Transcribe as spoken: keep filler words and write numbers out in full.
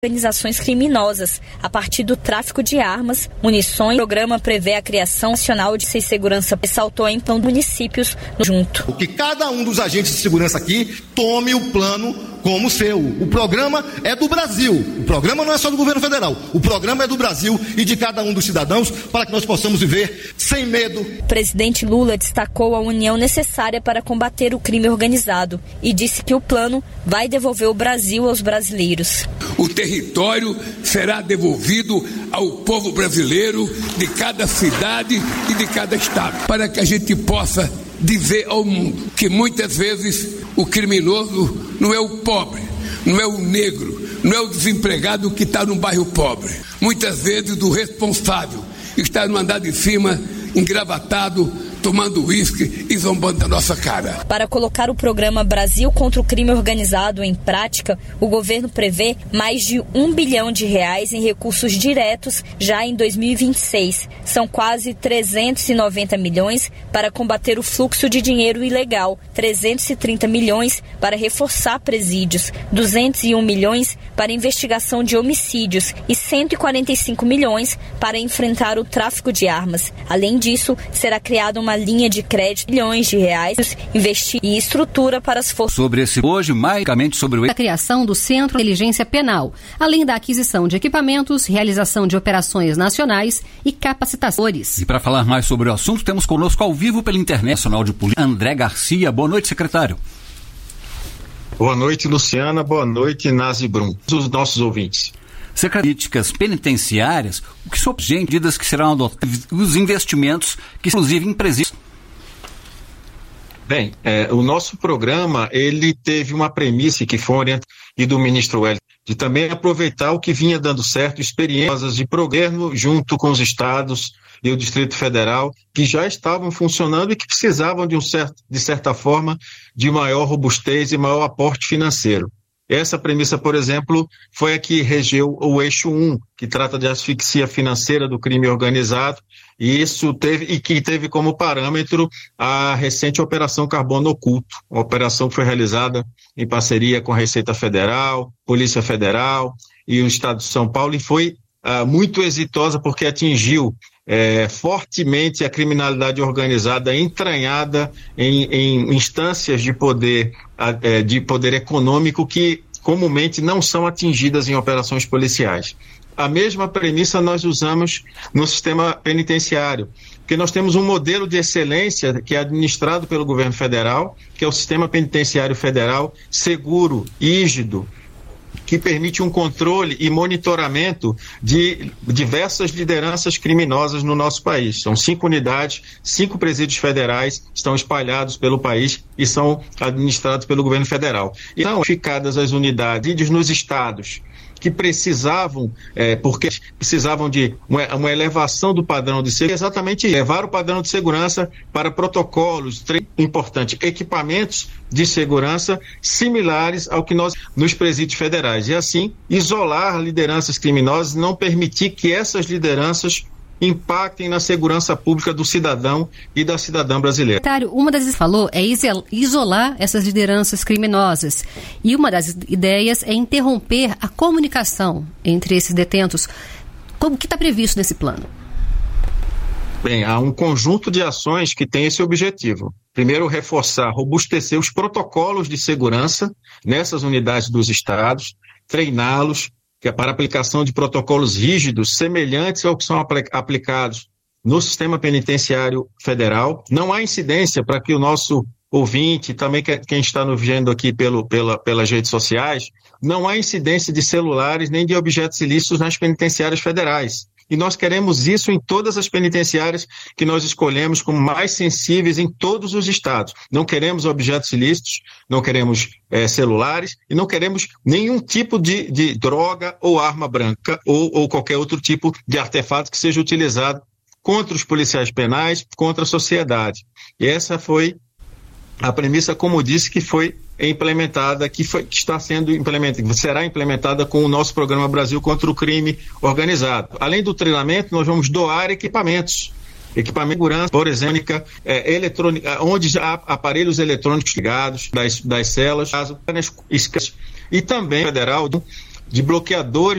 organizações criminosas, a partir do tráfico de armas, munições. O programa prevê a criação nacional de segurança, ressaltou em plano municípios junto. Que cada um dos agentes de segurança aqui tome o plano como seu. O programa é do Brasil. O programa não é só do governo federal. O programa é do Brasil e de cada um dos cidadãos para que nós possamos viver sem medo. O presidente Lula destacou a união necessária para combater o crime organizado e disse que o plano vai devolver o Brasil aos brasileiros. O território será devolvido ao povo brasileiro de cada cidade e de cada estado, para que a gente possa dizer ao mundo que muitas vezes o criminoso não é o pobre, não é o negro, não é o desempregado que está no bairro pobre. Muitas vezes o responsável está no andar de cima, engravatado, tomando uísque e zombando da nossa cara. Para colocar o programa Brasil contra o Crime Organizado em prática, o governo prevê mais de um bilhão de reais em recursos diretos já em dois mil e vinte e seis. São quase trezentos e noventa milhões para combater o fluxo de dinheiro ilegal, trezentos e trinta milhões para reforçar presídios, duzentos e um milhões para investigação de homicídios e cento e quarenta e cinco milhões para enfrentar o tráfico de armas. Além disso, será criada uma linha de crédito de milhões de reais, investir em estrutura para as forças. Sobre esse hoje, magicamente sobre o... a criação do Centro de Inteligência Penal, além da aquisição de equipamentos, realização de operações nacionais e capacitadores. E para falar mais sobre o assunto, temos conosco ao vivo pela internet nacional de polícia, André Garcia. Boa noite, secretário. Boa noite, Luciana. Boa noite, Nazi Brum. Os nossos ouvintes. Políticas penitenciárias, o que são medidas que serão adotadas, os investimentos que inclusive em presídios. Bem, é, o nosso programa, ele teve uma premissa que foi orientada e do ministro Wellington, de também aproveitar o que vinha dando certo, experiências de governo junto com os estados e o Distrito Federal, que já estavam funcionando e que precisavam de, um certo, de certa forma, de maior robustez e maior aporte financeiro. Essa premissa, por exemplo, foi a que regeu o eixo um, que trata de asfixia financeira do crime organizado, e isso teve, e que teve como parâmetro a recente Operação Carbono Oculto, uma operação que foi realizada em parceria com a Receita Federal, Polícia Federal e o Estado de São Paulo, e foi uh, muito exitosa porque atingiu É, fortemente a criminalidade organizada entranhada em, em instâncias de poder, é, de poder econômico que comumente não são atingidas em operações policiais. A mesma premissa nós usamos no sistema penitenciário, porque nós temos um modelo de excelência que é administrado pelo governo federal, que é o sistema penitenciário federal seguro, rígido, que permite um controle e monitoramento de diversas lideranças criminosas no nosso país. São cinco unidades, cinco presídios federais estão espalhados pelo país e são administrados pelo governo federal. E são ficadas as unidades nos estados que precisavam, é, porque precisavam de uma, uma elevação do padrão de segurança, exatamente levar o padrão de segurança para protocolos, importante, equipamentos de segurança similares ao que nós nos presídios federais. E assim, isolar lideranças criminosas, não permitir que essas lideranças impactem na segurança pública do cidadão e da cidadã brasileira. Secretário, uma das falou é isolar essas lideranças criminosas. E uma das ideias é interromper a comunicação entre esses detentos. Como que está previsto nesse plano? Bem, há um conjunto de ações que tem esse objetivo. Primeiro, reforçar, robustecer os protocolos de segurança nessas unidades dos estados, treiná-los, que é para aplicação de protocolos rígidos, semelhantes ao que são aplicados no sistema penitenciário federal. Não há incidência para que o nosso ouvinte, também quem está nos vendo aqui pelo, pela, pelas redes sociais, não há incidência de celulares nem de objetos ilícitos nas penitenciárias federais. E nós queremos isso em todas as penitenciárias que nós escolhemos como mais sensíveis em todos os estados. Não queremos objetos ilícitos, não queremos é, celulares e não queremos nenhum tipo de, de droga ou arma branca ou, ou qualquer outro tipo de artefato que seja utilizado contra os policiais penais, contra a sociedade. E essa foi a premissa, como disse, que foi implementada, que, foi, que está sendo implementada, será implementada com o nosso programa Brasil contra o Crime Organizado. Além do treinamento, nós vamos doar equipamentos. Equipamento de segurança, por exemplo, é, eletrônica, onde há aparelhos eletrônicos ligados das, das celas, e também federal de bloqueadores